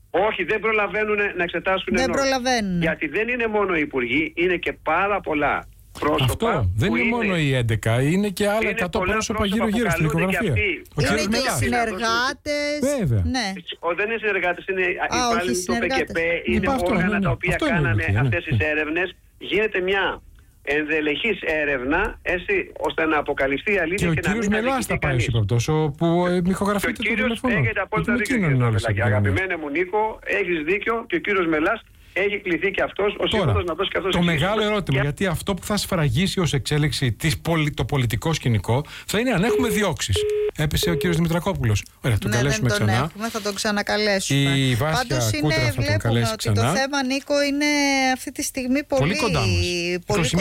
Όχι, δεν προλαβαίνουν να εξετάσουν. Δεν προλαβαίνουν. Γιατί δεν είναι μόνο οι υπουργοί, είναι και πάρα πολλά πρόσωπα. Αυτό δεν είναι μόνο οι 11, είναι και άλλα 100 πρόσωπα γύρω-γύρω στην δικογραφία. Είναι και οι συνεργάτες. Βέβαια. Ναι. Δεν είναι συνεργάτες, είναι υπάλληλοι του ΠΚΠ, είναι όργανα τα οποία κάνανε αυτές τις έρευνες. Γίνεται μια ενδελεχής έρευνα, έτσι, ώστε να αποκαλυφθεί η αλήθεια. Και ο κύριος Μελάς θα πάει τόσο που ηχογραφείται το τηλέφωνο. Έχετε απόλυτα δίκιο. Αγαπημένε μου Νίκο, έχεις δίκιο και ο κύριος Μελάς έχει κληθεί και αυτός ως σύμβουλος να δώσει και αυτός. Το μεγάλο ερώτημα, γιατί αυτό που θα σφραγίσει ως εξέλιξη το πολιτικό σκηνικό θα είναι αν έχουμε διώξεις. Έπεσε ο κύριος Δημητρακόπουλος. Ωραία, τον καλέσουμε δεν τον ξανά. Έχουμε, θα τον ξανακαλέσουμε. Η Βάσια Κούτρα θα τον καλέσει ξανά. Το θέμα, Νίκο, είναι αυτή τη στιγμή πολύ κοντά μας.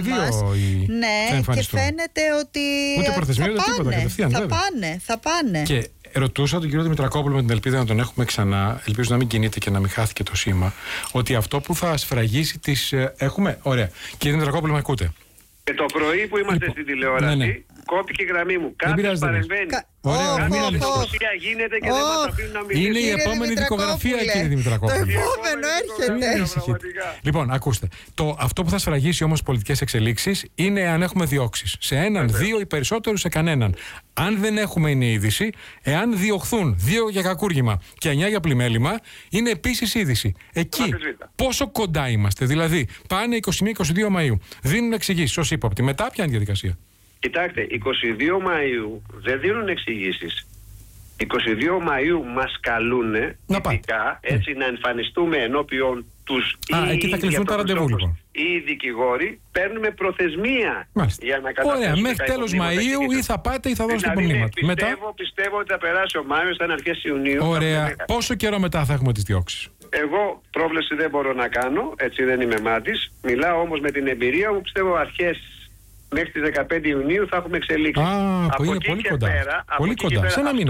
21-22 ναι, και φαίνεται ότι ούτε προθεσμία ούτε τίποτα κατευθείαν. Θα πάνε. Και ρωτούσα τον κύριο Δημητρακόπουλο με την ελπίδα να τον έχουμε ξανά, ελπίζω να μην κινείται και να μην χάθηκε το σήμα, ότι αυτό που θα σφραγίσει τις... Έχουμε, ωραία. Κύριε Δημητρακόπουλο, με ακούτε? Και το πρωί που είμαστε στην τηλεόραση, κόπηκε η γραμμή μου. Κάποιος παρεμβαίνει. Ωραία, μην ανησυχία γίνεται και δεν μας αφήνουν να μιλήσουμε. Είναι η επόμενη δικογραφία, κύριε Δημητρακόπουλο. Το επόμενο έρχεται. Λοιπόν, ακούστε. Αυτό που θα σφραγίσει όμως πολιτικές εξελίξεις είναι αν έχουμε διώξεις. Σε έναν, δύο ή περισσότερους, σε κανέναν. Αν δεν έχουμε, είναι είδηση. Εάν διωχθούν 2 για κακούργημα και 9 για πλημέλημα, είναι επίσης είδηση. Εκεί πόσο κοντά είμαστε? Δηλαδή, πάνε 21-22 Μαΐου, δίνουν εξηγήσεις ως ύποπτοι. Μετά ποια είναι η διαδικασία? Κοιτάξτε, 22 Μαΐου δεν δίνουν εξηγήσεις. 22 Μαΐου μας καλούνε ειδικά, έτσι, να εμφανιστούμε ενώπιον τους εκεί θα κληθούν τα ραντεβού, λοιπόν. Οι δικηγόροι παίρνουμε προθεσμία. Μάλιστα. Για να καταθέσουμε. Ωραία, μέχρι τέλος Μαΐου ή θα πάτε ή θα δώσετε υπομνήματα. Πιστεύω ότι θα περάσει ο Μάιος, θα είναι αρχές Ιουνίου. Ωραία. Πόσο καιρό μετά θα έχουμε τις διώξεις? Εγώ πρόβλεψη δεν μπορώ να κάνω, έτσι, δεν είμαι μάτης. Μιλάω όμως με την εμπειρία μου, πιστεύω αρχές μέχρι τις 15 Ιουνίου θα έχουμε εξελίξει. Από είναι εκεί πολύ και κοντά. Πέρα, πολύ κοντά. Σε ένα μήνα.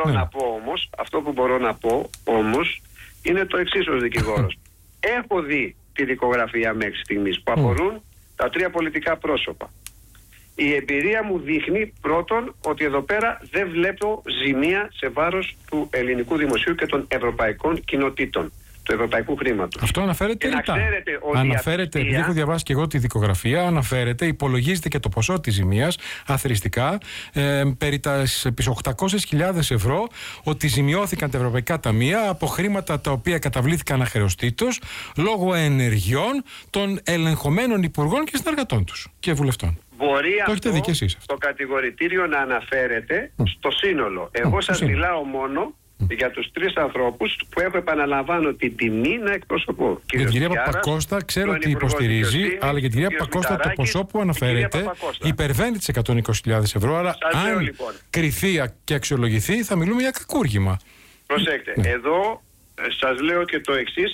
Αυτό που μπορώ να πω όμως είναι το εξής ως δικηγόρος. Έχω δει τη δικογραφία μέχρι στιγμής που αφορούν τα 3 πολιτικά πρόσωπα. Η εμπειρία μου δείχνει πρώτον ότι εδώ πέρα δεν βλέπω ζημία σε βάρος του ελληνικού δημοσίου και των ευρωπαϊκών κοινοτήτων, του ευρωπαϊκού χρήματος. Αυτό αναφέρεται ρητά. Αναφέρεται, επειδή έχω διαβάσει και εγώ τη δικογραφία, αναφέρεται, υπολογίζεται και το ποσό της ζημίας αθροιστικά, περί τα 800.000 ευρώ, ότι ζημιώθηκαν τα ευρωπαϊκά ταμεία από χρήματα τα οποία καταβλήθηκαν αχρεωστήτως λόγω ενεργειών των ελεγχομένων υπουργών και συνεργατών τους και βουλευτών. Μπορεί το κατηγορητήριο να αναφέρεται στο σύνολο. Εγώ σας μιλάω μόνο για τους 3 ανθρώπους που έχω, επαναλαμβάνω, την τιμή να εκπροσωπώ. Για την κυρία Παπακώστα ξέρω ότι υποστηρίζει, αλλά για την κυρία Παπακώστα το ποσό που αναφέρεται υπερβαίνει τις 120.000 ευρώ, αλλά αν κριθεί και αξιολογηθεί θα μιλούμε για κακούργημα. Προσέξτε, εδώ σας λέω και το εξής,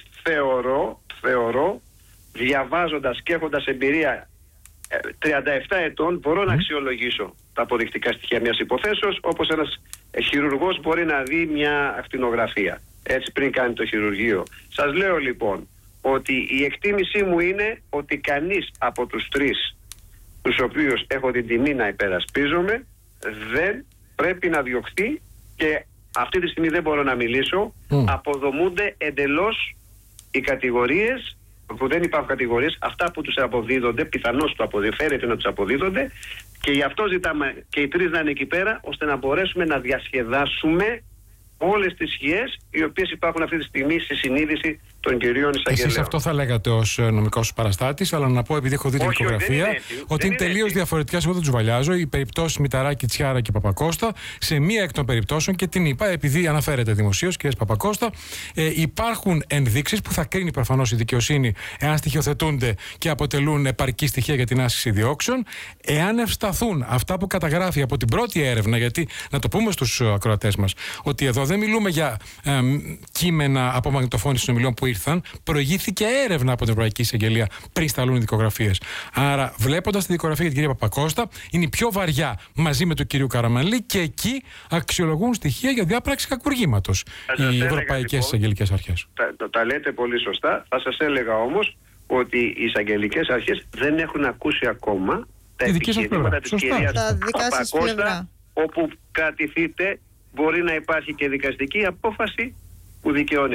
θεωρώ, διαβάζοντας και έχοντας εμπειρία 37 ετών, μπορώ να αξιολογήσω τα αποδεικτικά στοιχεία μιας υποθέσεως, όπως ένας χειρουργός μπορεί να δει μια ακτινογραφία, έτσι, πριν κάνει το χειρουργείο. Σας λέω λοιπόν ότι η εκτίμησή μου είναι ότι κανείς από τους 3 τους οποίους έχω την τιμή να υπερασπίζομαι δεν πρέπει να διωχθεί, και αυτή τη στιγμή δεν μπορώ να μιλήσω. Αποδομούνται εντελώς οι κατηγορίες, που δεν υπάρχουν κατηγορίες, αυτά που τους αποδίδονται, πιθανώς φέρεται να τους αποδίδονται, και γι' αυτό ζητάμε και οι 3 να είναι εκεί πέρα, ώστε να μπορέσουμε να διασκεδάσουμε όλες τις σκιές οι οποίες υπάρχουν αυτή τη στιγμή στη συνείδηση των κυρίων εισαγγελέων. Εσείς αυτό θα λέγατε ως νομικός παραστάτης, αλλά να πω, επειδή έχω δει την δικογραφία, ότι είναι τελείως διαφορετικά. Εγώ δεν τους βαλιάζω. Οι περιπτώσεις Μηταράκη, Τσιάρα και Παπακώστα, σε μία εκ των περιπτώσεων, και την είπα επειδή αναφέρεται δημοσίως, κυρία Παπακώστα, υπάρχουν ενδείξεις που θα κρίνει προφανώς η δικαιοσύνη, εάν στοιχειοθετούνται και αποτελούν επαρκή στοιχεία για την άσκηση διώξεων. Εάν ευσταθούν αυτά που καταγράφει από την πρώτη έρευνα, γιατί να το πούμε στους ακροατές μας, ότι εδώ δεν μιλούμε για κείμενα από μαγνητοφώνηση συνομιλιών που ήρθαν, προηγήθηκε έρευνα από την Ευρωπαϊκή Εισαγγελία πριν σταλούν οι δικογραφίες. Άρα, βλέποντας τη δικογραφία για την κυρία Παπακώστα, είναι η πιο βαριά μαζί με τον κύριο Καραμανλή, και εκεί αξιολογούν στοιχεία για διάπραξη κακουργήματος οι ευρωπαϊκές εισαγγελικές αρχές. Τα λέτε πολύ σωστά. Θα σας έλεγα όμως ότι οι εισαγγελικές αρχές δεν έχουν ακούσει ακόμα τα επιχειρήματα της κυρίας Παπακώστα, όπου κρατηθείτε, μπορεί να υπάρχει και δικαστική απόφαση που δικαιώνει.